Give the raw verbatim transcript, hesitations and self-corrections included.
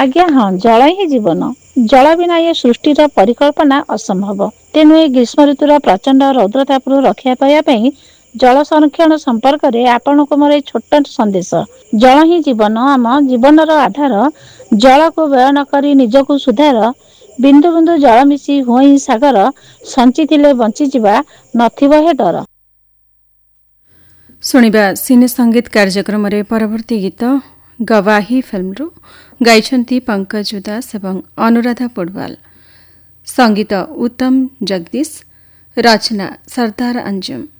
ଆଜ୍ଞା ହଁ, ଜଳ ହିଁ ଜୀବନ। ଜଳ ବିନା ଏ ସୃଷ୍ଟିର ପରିକଳ୍ପନା ଅସମ୍ଭବ। ତେଣୁ ଏ ଗ୍ରୀଷ୍ମ ଋତୁର ପ୍ରଚଣ୍ଡ ରୌଦ୍ରତାପରୁ ରକ୍ଷା ପାଇବା ପାଇଁ ଜଳ ସଂରକ୍ଷଣ ସମ୍ପର୍କରେ ଆପଣଙ୍କୁ ମୋର ଏଇ ଛୋଟ ସନ୍ଦେଶ। ଜଳ ହିଁ ଜୀବନ, ଆମ ଜୀବନର ଆଧାର। ଜଳକୁ ବ୍ୟୟ ନ କରି ନିଜକୁ ସୁଧାର। ବିନ୍ଦୁ ବିନ୍ଦୁ ଜଳ ମିଶି ହୁଏ ସାଗର। ସଞ୍ଚିଥିଲେ ବଞ୍ଚିଯିବା, ନଥିବ ହେ ଡର। ଶୁଣିବା ସିନେ ସଙ୍ଗୀତ କାର୍ଯ୍ୟକ୍ରମରେ ପରବର୍ତ୍ତୀ ଗୀତ ଗବାହି ଫିଲ୍ମରୁ ଗାଇଛନ୍ତି ପଙ୍କଜ ଉଦାସ ଏବଂ ଅନୁରାଧା ପୋଡୱାଲ। ସଙ୍ଗୀତ ଉତ୍ତମ ଜଗଦୀଶ, ରଚନା ସରଦାର अंजुम।